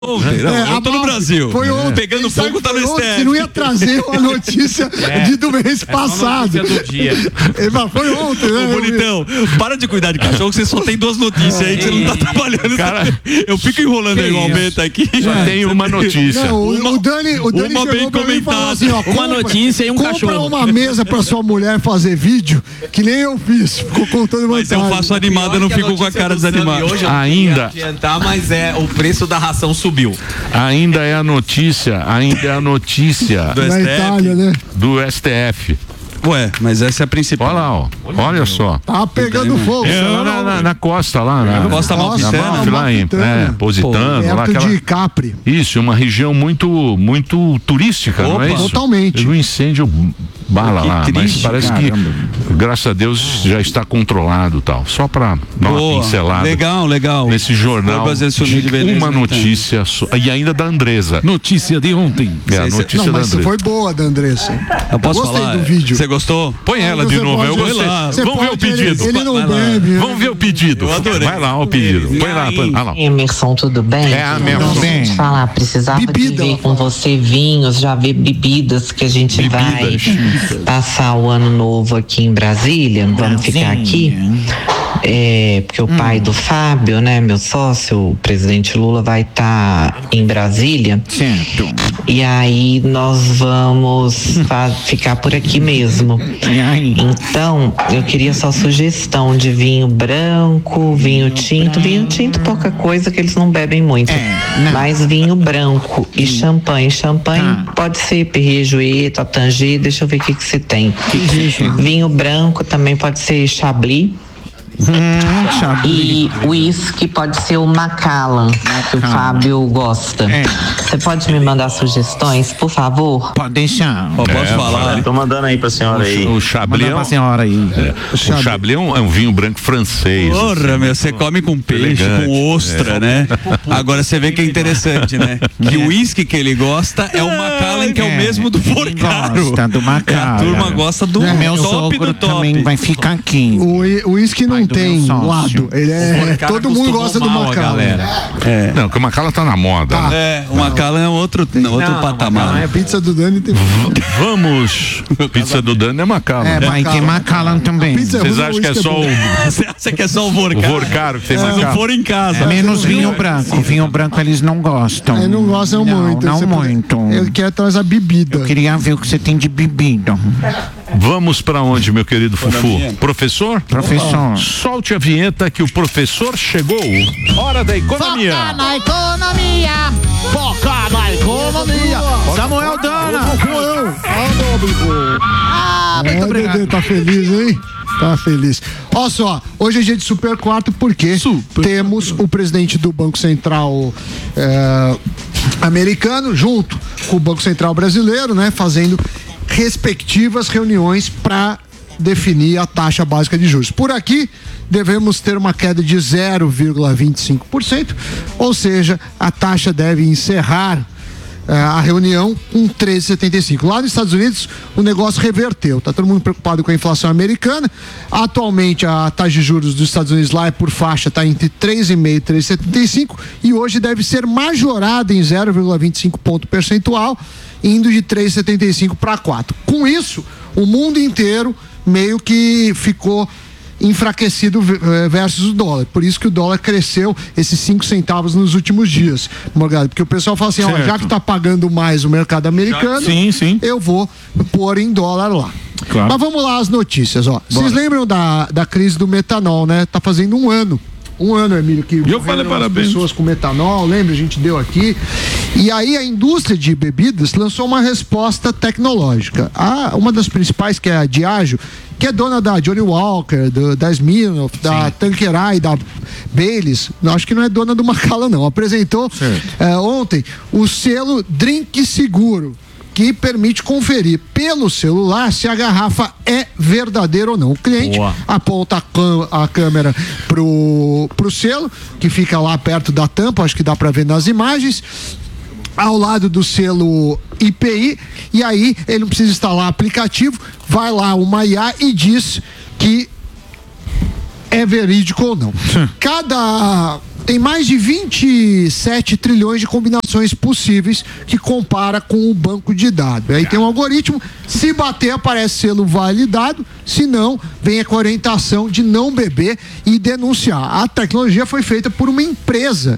Eu tô no Brasil. Foi ontem. Pegando fogo, tá no STF. Você não ia trazer uma notícia do mês passado. Notícia do dia. Foi ontem, né? Ô, bonitão, para de cuidar de cachorro, você só tem 2 notícias aí que você não tá trabalhando. Cara, eu fico enrolando aí igualmente aqui. Só tem uma notícia. Não, o Dani uma bem chegou pra mim e falou comentada. assim, ó, Uma notícia e um compra cachorro. uma mesa pra sua mulher fazer vídeo, que nem eu fiz. Ficou contando Mas eu vantagem. faço animado, eu não fico com a cara desanimada. Hoje Ainda. adiantar, mas o preço da ração subiu. Ainda é a notícia Do Na STF. Itália, né? do STF. Ué, mas essa é a principal. Olha lá, ó. Olha só. Tá pegando fogo. Lá na costa, lá. Na Costa Amalfitana. lá em Positano. Lá, Perto de Capri. Isso, uma região muito turística, não é Opa, isso? totalmente. Teve um incêndio bala Que lá, mas triste, parece que, graças a Deus, já está controlado e tal. Só para dar uma Boa, pincelada legal. nesse jornal Brasileiro se unir de beleza, uma né, notícia e ainda da Andresa. Notícia de ontem. É a Sei se- notícia Não, da mas Andresa. foi boa da Andressa. Eu posso gostei falar? do vídeo. Você gostou? Põe ela de Você novo, eu pode- gostei. você Vamos ver o pode- pedido. Ele não Vai lá. bebe. né? Vamos ver o pedido. Eu adorei. Vai lá, o pedido. Põe lá. Olha lá. Emerson, tudo bem? É, Emerson. Deixa eu te falar, precisava Bebida, de ver com você vinhos, já ver bebidas que a gente vai passar o ano novo aqui em Brasília. Vamos ficar aqui. Porque o pai do Fábio, né, meu sócio, o presidente Lula, vai estar em Brasília. Certo. E aí nós vamos ficar por aqui mesmo. Então, eu queria só sugestão de vinho branco, vinho tinto. Vinho tinto, pouca coisa, que eles não bebem muito. Mas vinho branco e champanhe. Champanhe pode ser Perrier Jouet, Tanger, deixa eu ver o que você tem. Vinho branco também pode ser Chablis. E uísque pode ser o Macallan, que o Fábio gosta. Você pode me mandar sugestões, por favor? Pode deixar. Posso falar? Tô mandando aí pra senhora aí. O Chablis Manda pra senhora aí. o Chablis é um vinho branco francês. Porra, meu, você come com peixe, Elegante, com ostra, né? Agora você vê que é interessante, né? Que o uísque que ele gosta é o Macallan, que é o mesmo do Forcaro. Gosta do Macallan. A turma gosta do Meu top sogro do top. também vai ficar aqui. O uísque não Pai do tem meu sócio. lado. Ele todo mundo gosta do Macallan. Não, que o Macallan tá na moda. né? O Macallan é outro patamar. A pizza do Dani tem. Vamos. Pizza do Dani é Macallan. Vai ter Macallan também. Pizza Vocês ruim, acham que é uísque só bom. Você acha que é só o o Vorcaro? Vorcaro que tem Se não Macallan? for em casa. Menos vinho branco. Vinho branco eles não gostam. Aí não gostam muito. Não Você muito. Ele quer trazer a bebida. Eu queria ver o que você tem de bebida. Vamos pra onde, meu querido Fufu? Professor? Professor. Solte a vinheta que o professor chegou. Hora da economia. Foca na economia. Foca na economia. Samuel Dana. Muito obrigado. Dedê, tá feliz, hein? Tá feliz. Olha só, hoje é dia de Super Quarto porque temos o presidente do Banco Central americano junto com o Banco Central brasileiro, né? Fazendo respectivas reuniões para definir a taxa básica de juros. Por aqui, devemos ter uma queda de 0,25%, ou seja, a taxa deve encerrar a reunião com 13,75. Lá nos Estados Unidos, o negócio reverteu. Tá todo mundo preocupado com a inflação americana. Atualmente, a taxa de juros dos Estados Unidos lá é por faixa, está entre 3,5% e 3,75, e hoje deve ser majorada em 0,25 ponto percentual, indo de 3,75 para 4. Com isso, o mundo inteiro meio que ficou enfraquecido versus o dólar. Por isso que o dólar cresceu esses 5 centavos nos últimos dias, Morgado. Porque o pessoal fala assim, ó, já que tá pagando mais o mercado americano, Sim. eu vou pôr em dólar lá. Claro. Mas vamos lá as notícias, ó. Vocês lembram da crise do metanol, né? Tá fazendo um ano, Emílio, que eu falei parabéns. pessoas com metanol, lembra? A gente deu aqui. E aí a indústria de bebidas lançou uma resposta tecnológica. Uma das principais, que é a Diageo, que é dona da Johnnie Walker, da Smirnoff, da Tanqueray, da Baileys, acho que não é dona do Macallan não, apresentou ontem o selo Drink Seguro, que permite conferir pelo celular se a garrafa é verdadeira ou não. O cliente aponta a câmera pro selo, que fica lá perto da tampa, acho que dá para ver nas imagens, ao lado do selo IPI, e aí ele não precisa instalar aplicativo, vai lá uma IA e diz que é verídico ou não. Cada tem mais de 27 trilhões de combinações possíveis que compara com o banco de dados. Aí tem um algoritmo, se bater aparece selo validado, se não, vem com a orientação de não beber e denunciar. A tecnologia foi feita por uma empresa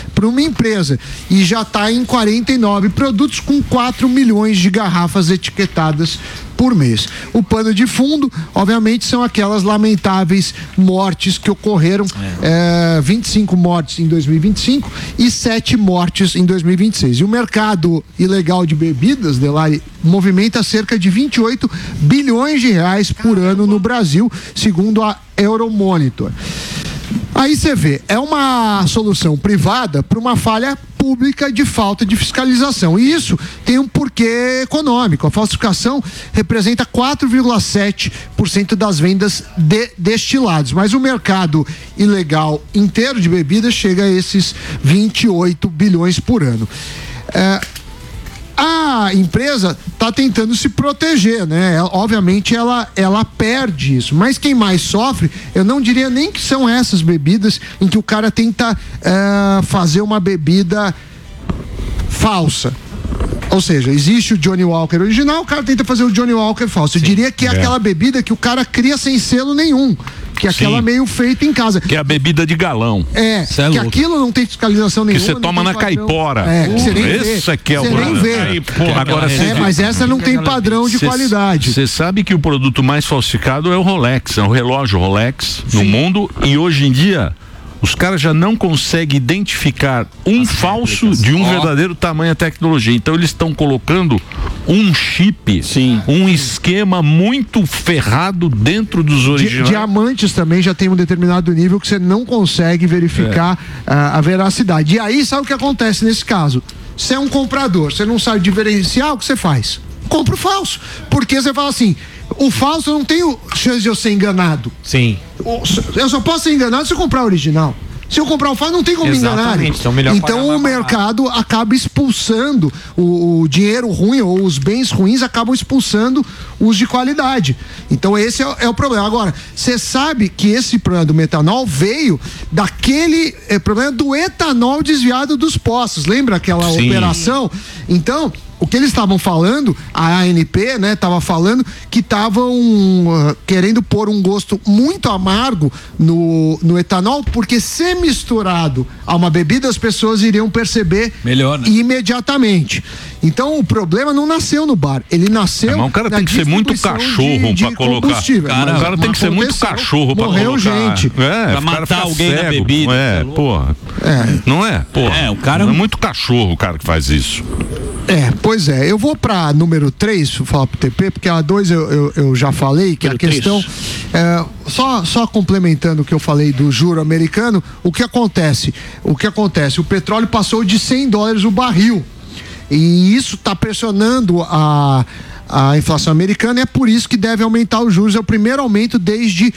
e já está em 49 produtos com 4 milhões de garrafas etiquetadas por mês. O pano de fundo, obviamente, são aquelas lamentáveis mortes que ocorreram, 25 mortes em 2025 e 7 mortes em 2026. E o mercado ilegal de bebidas, Delari, movimenta cerca de 28 bilhões de reais por ano no Brasil, segundo a Euromonitor. Aí você vê, é uma solução privada para uma falha pública de falta de fiscalização. E isso tem um porquê econômico. A falsificação representa 4,7% das vendas de destilados, mas o mercado ilegal inteiro de bebidas chega a esses 28 bilhões por ano. A empresa está tentando se proteger, né? Obviamente ela perde isso, mas quem mais sofre, eu não diria nem que são essas bebidas em que o cara tenta fazer uma bebida falsa. Ou seja, existe o Johnny Walker original, o cara tenta fazer o Johnny Walker falso. Eu diria que é aquela bebida que o cara cria sem selo nenhum. Que é aquela meio feita em casa. Que é a bebida de galão. Que aquilo não tem fiscalização nenhuma. Que você toma na caipora. Que você nem vê. Esse aqui é o nem vê. Agora, mas essa não tem padrão de qualidade. Você sabe que o produto mais falsificado é o Rolex, é o relógio Rolex no mundo, e hoje em dia os caras já não conseguem identificar um falso de um verdadeiro tamanho tecnologia. Então eles estão colocando um chip, um esquema muito ferrado dentro dos originais. Diamantes também já tem um determinado nível que você não consegue verificar a veracidade. E aí, sabe o que acontece nesse caso? Você é um comprador, você não sabe diferenciar, o que você faz? Compra o falso. Porque você fala assim, o falso eu não tenho chance de eu ser enganado. Sim. Eu só posso ser enganado se eu comprar o original. Se eu comprar o falso, não tem como me enganar. Então o mercado acaba expulsando o dinheiro ruim ou os bens ruins acabam expulsando os de qualidade. Então esse é o problema. Agora, você sabe que esse problema do metanol veio daquele problema do etanol desviado dos poços. Lembra aquela operação? Então, o que eles estavam falando, a ANP, né, estava falando que estavam querendo pôr um gosto muito amargo no etanol, porque se misturado a uma bebida as pessoas iriam perceber melhor, né? Imediatamente. Então o problema não nasceu no bar, ele nasceu. Mas o cara tem que ser muito cachorro para colocar. O cara tem que ser muito cachorro para colocar. Morreu gente. Pra matar alguém na bebida. Porra. Não é? Porra. O cara é muito cachorro o cara que faz isso. Pois é, eu vou para número 3, vou falar pro TP, porque a 2 eu já falei, que a questão, só complementando o que eu falei do juro americano, o que acontece? O petróleo passou de $100 o barril, e isso está pressionando a inflação americana, e é por isso que deve aumentar os juros, é o primeiro aumento desde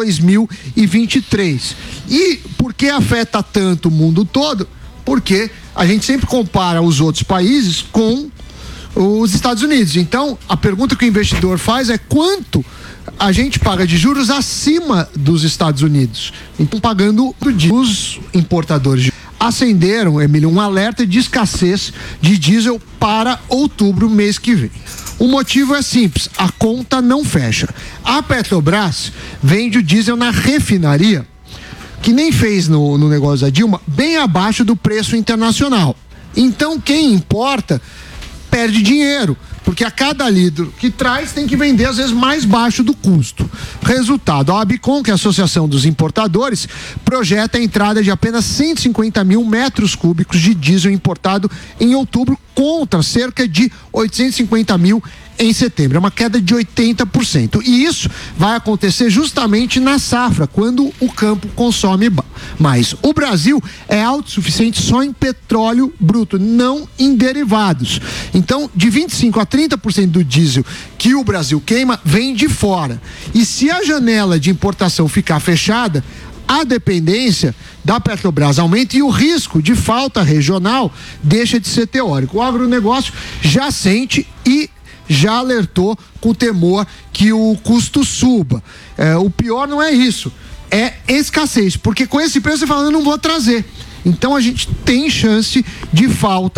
2023. E por que afeta tanto o mundo todo? Porque a gente sempre compara os outros países com os Estados Unidos. Então, a pergunta que o investidor faz é quanto a gente paga de juros acima dos Estados Unidos. Então, pagando os importadores. Acenderam, Emílio, um alerta de escassez de diesel para outubro, mês que vem. O motivo é simples, a conta não fecha. A Petrobras vende o diesel na refinaria, que nem fez no negócio da Dilma, bem abaixo do preço internacional. Então quem importa perde dinheiro, porque a cada litro que traz tem que vender às vezes mais baixo do custo. Resultado, a Abicom, que é a Associação dos Importadores, projeta a entrada de apenas 150 mil metros cúbicos de diesel importado em outubro, contra cerca de 850 mil em setembro. É uma queda de 80%. E isso vai acontecer justamente na safra, quando o campo consome mais. O Brasil é autossuficiente só em petróleo bruto, não em derivados. Então, de 25% a 30% do diesel que o Brasil queima vem de fora. E se a janela de importação ficar fechada, a dependência da Petrobras aumenta e o risco de falta regional deixa de ser teórico. O agronegócio já sente e já alertou com temor que o custo suba. O pior não é isso. é escassez, porque com esse preço você fala, eu não vou trazer. Então a gente tem chance de falta